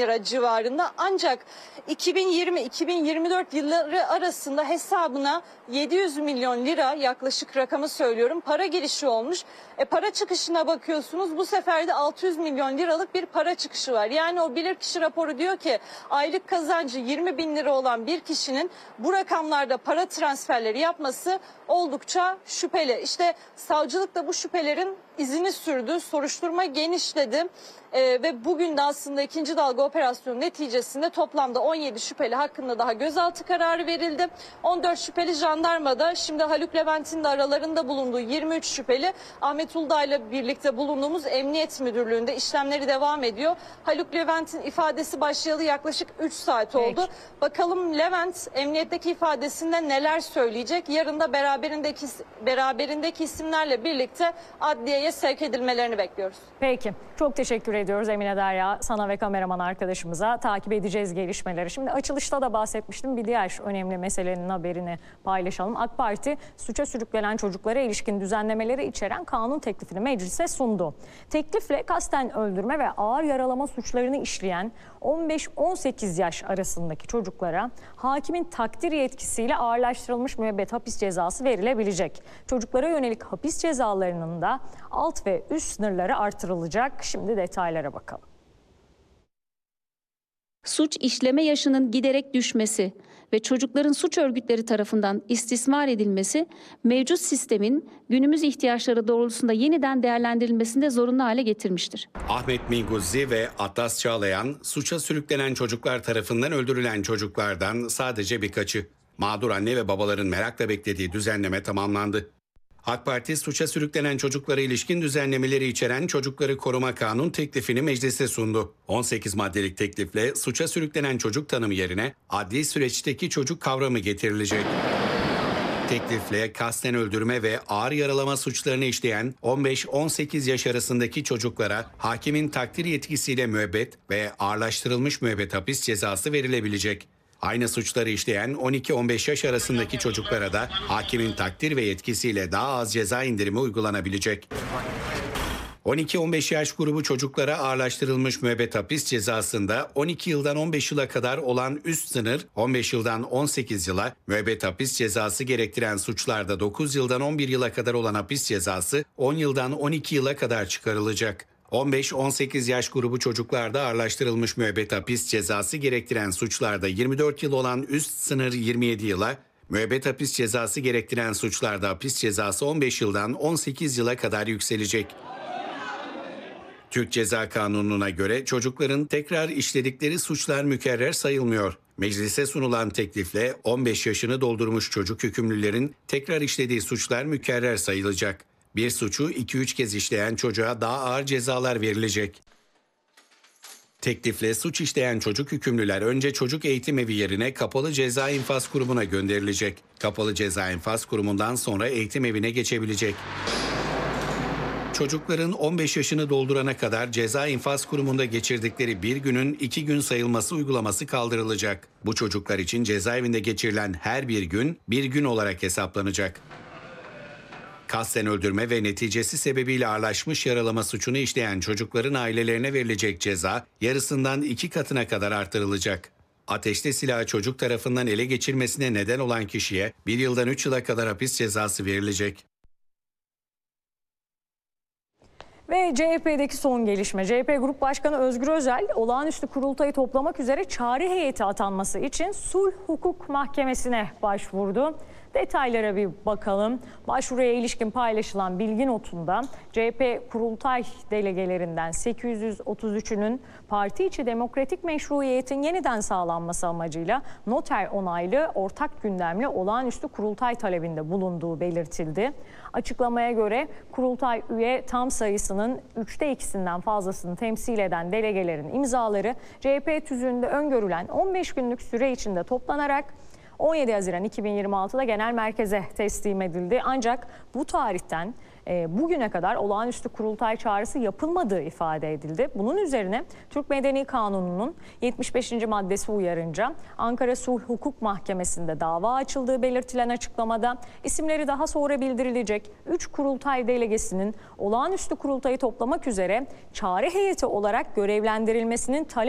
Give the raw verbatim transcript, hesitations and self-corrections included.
lira civarında. Ancak iki bin yirmi iki bin yirmi dört yılları arasında hesabına yedi yüz milyon lira, yaklaşık rakamı söylüyorum, para girişi olmuş. E, para çıkışına bakıyorsunuz, bu sefer de altı yüz milyon liralık bir para çıkışı var. Yani o bilirkişi raporu diyor ki aylık kazancı yirmi bin lira olan bir kişinin bu rakamlarda para transferleri yapması oldukça şüpheli. İşte savcılık da bu şüphelerin izini sürdü, soruşturma genişledi. Ee, ve bugün de aslında ikinci dalga operasyon neticesinde toplamda on yedi şüpheli hakkında daha gözaltı kararı verildi. on dört şüpheli jandarmada, şimdi Haluk Levent'in de aralarında bulunduğu yirmi üç şüpheli Ahmet Uludağ ile birlikte bulunduğumuz Emniyet Müdürlüğü'nde işlemleri devam ediyor. Haluk Levent'in ifadesi başlayalı yaklaşık üç saat oldu. Peki. Bakalım Levent emniyetteki ifadesinde neler söyleyecek? Yarın da beraberindeki, beraberindeki isimlerle birlikte adliyeye sevk edilmelerini bekliyoruz. Peki, çok teşekkür ediyoruz Emine Derya, sana ve kameraman arkadaşımıza. Takip edeceğiz gelişmeleri. Şimdi açılışta da bahsetmiştim, bir diğer önemli meselenin haberini paylaşalım. AK Parti suça sürüklenen çocuklara ilişkin düzenlemeleri içeren kanun teklifini meclise sundu. Teklifle kasten öldürme ve ağır yaralama suçlarını işleyen on beş on sekiz yaş arasındaki çocuklara hakimin takdir yetkisiyle ağırlaştırılmış müebbet hapis cezası verilebilecek. Çocuklara yönelik hapis cezalarının da alt ve üst sınırları artırılacak. Şimdi detaylara bakalım. Suç işleme yaşının giderek düşmesi ve çocukların suç örgütleri tarafından istismar edilmesi mevcut sistemin günümüz ihtiyaçları doğrultusunda yeniden değerlendirilmesinde zorunlu hale getirmiştir. Ahmet Minguzzi ve Atlas Çağlayan suça sürüklenen çocuklar tarafından öldürülen çocuklardan sadece birkaçı. Mağdur anne ve babaların merakla beklediği düzenleme tamamlandı. AK Parti suça sürüklenen çocuklara ilişkin düzenlemeleri içeren Çocukları Koruma Kanun teklifini meclise sundu. on sekiz maddelik teklifle suça sürüklenen çocuk tanımı yerine adli süreçteki çocuk kavramı getirilecek. Teklifle kasten öldürme ve ağır yaralama suçlarını işleyen on beş on sekiz yaş arasındaki çocuklara hakimin takdir yetkisiyle müebbet ve ağırlaştırılmış müebbet hapis cezası verilebilecek. Aynı suçları işleyen on iki on beş yaş arasındaki çocuklara da hakimin takdir ve yetkisiyle daha az ceza indirimi uygulanabilecek. on iki on beş yaş grubu çocuklara ağırlaştırılmış müebbet hapis cezasında on iki yıldan on beş yıla kadar olan üst sınır, on beş yıldan on sekiz yıla, müebbet hapis cezası gerektiren suçlarda dokuz yıldan on bir yıla kadar olan hapis cezası on yıldan on iki yıla kadar çıkarılacak. on beş on sekiz yaş grubu çocuklarda ağırlaştırılmış müebbet hapis cezası gerektiren suçlarda yirmi dört yıl olan üst sınır yirmi yedi yıla, müebbet hapis cezası gerektiren suçlarda hapis cezası on beş yıldan on sekiz yıla kadar yükselecek. Türk Ceza Kanunu'na göre çocukların tekrar işledikleri suçlar mükerrer sayılmıyor. Meclise sunulan teklifle on beş yaşını doldurmuş çocuk hükümlülerin tekrar işlediği suçlar mükerrer sayılacak. Bir suçu iki üç kez işleyen çocuğa daha ağır cezalar verilecek. Teklifle suç işleyen çocuk hükümlüler önce çocuk eğitim evi yerine Kapalı Ceza İnfaz Kurumu'na gönderilecek. Kapalı Ceza İnfaz Kurumu'ndan sonra eğitim evine geçebilecek. Çocukların on beş yaşını doldurana kadar Ceza İnfaz Kurumu'nda geçirdikleri bir günün iki gün sayılması uygulaması kaldırılacak. Bu çocuklar için cezaevinde geçirilen her bir gün bir gün olarak hesaplanacak. Kasten öldürme ve neticesi sebebiyle ağırlaşmış yaralama suçunu işleyen çocukların ailelerine verilecek ceza yarısından iki katına kadar artırılacak. Ateşli silahı çocuk tarafından ele geçirmesine neden olan kişiye bir yıldan üç yıla kadar hapis cezası verilecek. Ve C H P'deki son gelişme. C H P Grup Başkanı Özgür Özel, olağanüstü kurultayı toplamak üzere çağrı heyeti atanması için Sulh Hukuk Mahkemesi'ne başvurdu. Detaylara bir bakalım. Başvuruya ilişkin paylaşılan bilgi notunda C H P kurultay delegelerinden sekiz yüz otuz üçünün parti içi demokratik meşruiyetin yeniden sağlanması amacıyla noter onaylı ortak gündemli olağanüstü kurultay talebinde bulunduğu belirtildi. Açıklamaya göre kurultay üye tam sayısının üçte ikisinden fazlasını temsil eden delegelerin imzaları C H P tüzüğünde öngörülen on beş günlük süre içinde toplanarak on yedi Haziran iki bin yirmi altıda genel merkeze teslim edildi. Ancak bu tarihten e, bugüne kadar olağanüstü kurultay çağrısı yapılmadığı ifade edildi. Bunun üzerine Türk Medeni Kanunu'nun yetmiş beşinci maddesi uyarınca Ankara Sulh Hukuk Mahkemesi'nde dava açıldığı belirtilen açıklamada isimleri daha sonra bildirilecek üç kurultay delegesinin olağanüstü kurultayı toplamak üzere çağrı heyeti olarak görevlendirilmesinin talep